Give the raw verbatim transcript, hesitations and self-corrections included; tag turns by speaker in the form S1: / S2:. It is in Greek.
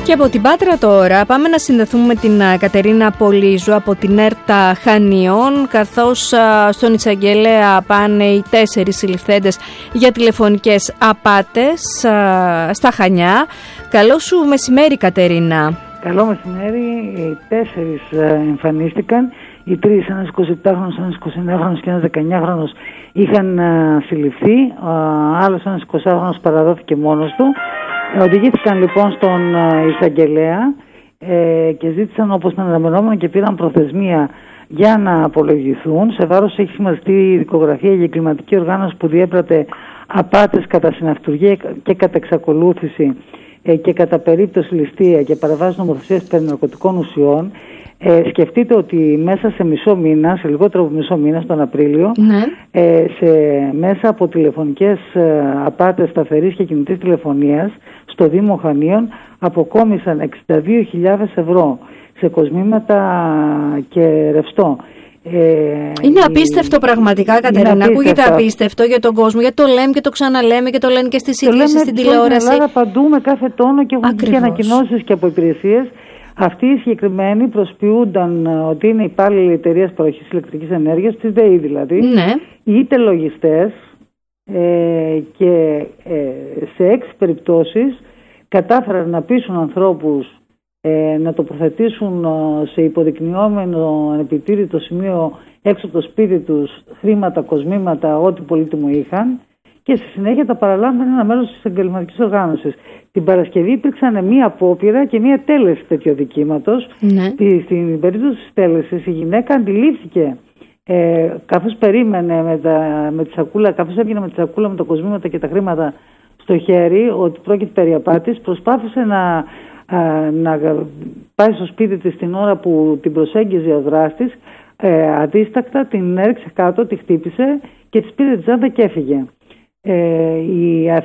S1: Και από την Πάτρα τώρα πάμε να συνδεθούμε με την Κατερίνα Πολύζου από την ΕΡΤΑ Χανίων, καθώς στον εισαγγελέα πάνε οι τέσσερις συλληφθέντες για τηλεφωνικές απάτες στα Χανιά. Καλό σου μεσημέρι, Κατερίνα.
S2: Καλό μεσημέρι. Οι τέσσερις εμφανίστηκαν. Οι τρεις, ένας εικοσιεπτάχρονος, ένας εικοσιεννιάχρονος και ένας δεκαεννιάχρονος είχαν συλληφθεί. Άλλος ένας εικοσάχρονος παραδόθηκε μόνος του. Οδηγήθηκαν λοιπόν στον εισαγγελέα ε, και ζήτησαν όπως ήταν αναμενόμενο και πήραν προθεσμία για να απολογηθούν. Σε βάρος έχει σημαντική η δικογραφία για εγκληματική οργάνωση που διέπρατε απάτες κατά συναυτουργία και κατά εξακολούθηση ε, και κατά περίπτωση ληστεία και παραβάση νομοθεσίας περί ναρκωτικών ουσιών. Ε, σκεφτείτε ότι μέσα σε μισό μήνα, σε λιγότερο από μισό μήνα, στον Απρίλιο, ναι. ε, σε, μέσα από τηλεφωνικές ε, απάτες σταθερής και κινητής τηλεφωνίας στο Δήμο Χανίων αποκόμισαν εξήντα δύο χιλιάδες ευρώ σε κοσμήματα και ρευστό.
S1: Ε, είναι απίστευτο πραγματικά, Κατερίνα. Ακούγεται απίστευτο για τον κόσμο, γιατί το λέμε και το ξαναλέμε και το λένε και στις ειδήσεις, στην τηλεόραση.
S2: Στην Ελλάδα παντού με κάθε τόνο και έχουν και ανακοινώσεις και από υπηρεσίες. Αυτοί οι συγκεκριμένοι προσποιούνταν ότι είναι υπάλληλοι εταιρείας παροχής ηλεκτρικής ενέργειας, της ΔΕΗ δηλαδή,
S1: ναι.
S2: είτε λογιστές ε, και ε, σε έξι περιπτώσεις κατάφεραν να πείσουν ανθρώπους ε, να τοποθετήσουν σε υποδεικνυόμενο ανεπιτήρητο σημείο έξω από το σπίτι τους χρήματα, κοσμήματα, ό,τι πολύτιμο είχαν, και στη συνέχεια τα παραλάμβανε ένα μέλος της εγκληματικής οργάνωσης. Την Παρασκευή υπήρξαν μία απόπειρα και μία τέλεση τέτοιου αδικήματος. Ναι. Στην περίπτωση της τέλεσης η γυναίκα αντιλήφθηκε ε, καθώς περίμενε με, τα, με τη σακούλα, καθώς έβγαινε με τη σακούλα με τα κοσμήματα και τα χρήματα στο χέρι, ότι πρόκειται περί απάτης. Προσπάθησε να, α, να πάει στο σπίτι της την ώρα που την προσέγγιζε ο δράστης. Ε, αντίστακτα την έριξε κάτω, τη χτύπησε και της πήρε τη τσάντα και έφυγε. Ε, η